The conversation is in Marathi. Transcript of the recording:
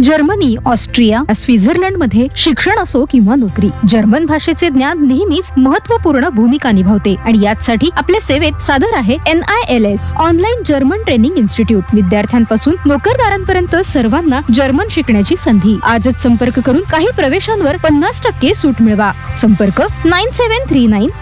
जर्मनी, ऑस्ट्रिया, स्वित्झर्लंड मध्ये शिक्षण असो किंवा नोकरी, जर्मन भाषेचे ज्ञान नेहमीच महत्त्वपूर्ण भूमिका निभावते आणि यासाठी आपल्या सेवेत सादर आहे NILS online German training institute. विद्यार्थ्यांपासून नोकरदारांपर्यंत सर्वांना जर्मन शिकण्याची संधी. आजच संपर्क करून काही प्रवेशांवर 50% सूट मिळवा. संपर्क 9739